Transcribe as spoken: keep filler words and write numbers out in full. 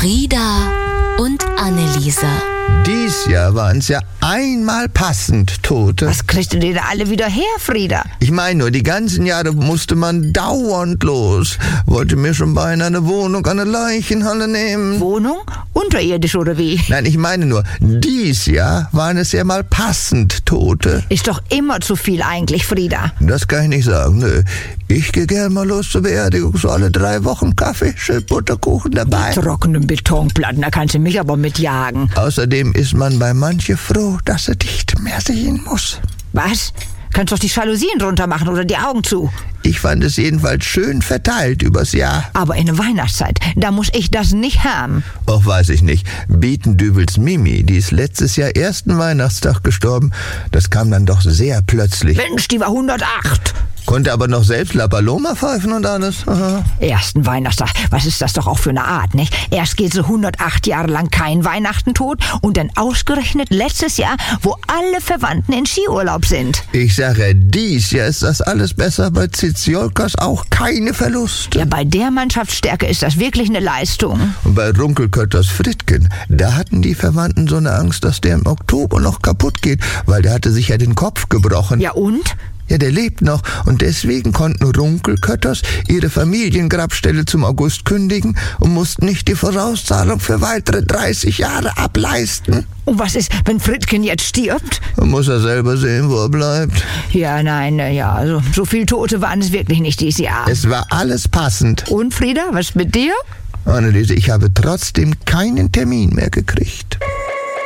Frieda und Anneliese. Dies Jahr waren es ja einmal passend Tote. Was kriegt ihr denn alle wieder her, Frieda? Ich meine nur, die ganzen Jahre musste man dauernd los. Wollte mir schon beinahe eine Wohnung an der Leichenhalle nehmen. Wohnung? Unterirdisch oder wie? Nein, ich meine nur, dies Jahr waren es ja mal passend Tote. Ist doch immer zu viel eigentlich, Frieda. Das kann ich nicht sagen, nö. Ich gehe gern mal los zur Beerdigung, so alle drei Wochen Kaffee, schön Butterkuchen dabei. Trockenen Betonplatten, da kannst du mich aber mitjagen. Außerdem ist man bei manche froh, dass er nicht mehr sehen muss. Was? Kannst doch die Jalousien drunter machen oder die Augen zu. Ich fand es jedenfalls schön verteilt übers Jahr. Aber in der Weihnachtszeit, da muss ich das nicht haben. Och, weiß ich nicht. Bietendübels Mimi, die ist letztes Jahr ersten Weihnachtstag gestorben. Das kam dann doch sehr plötzlich. Mensch, die war hundertacht. Konnte aber noch selbst La Paloma pfeifen und alles. Aha. Ersten Weihnachtstag, was ist das doch auch für eine Art, nicht? Erst geht so hundertacht Jahre lang kein Weihnachten tot und dann ausgerechnet letztes Jahr, wo alle Verwandten in Skiurlaub sind. Ich sage, dies Jahr ist das alles besser. Bei Ziziolkas auch keine Verluste. Ja, bei der Mannschaftsstärke ist das wirklich eine Leistung. Und bei Runkelkötters Frittgen, da hatten die Verwandten so eine Angst, dass der im Oktober noch kaputt geht, weil der hatte sich ja den Kopf gebrochen. Ja und? Ja, der lebt noch und deswegen konnten Runkelkötters ihre Familiengrabstelle zum August kündigen und mussten nicht die Vorauszahlung für weitere dreißig Jahre ableisten. Und was ist, wenn Frittgen jetzt stirbt? Man muss er selber sehen, wo er bleibt. Ja, nein, ja, also, so viel Tote waren es wirklich nicht dieses Jahr. Es war alles passend. Und Frieda, was mit dir? Anneliese, ich habe trotzdem keinen Termin mehr gekriegt.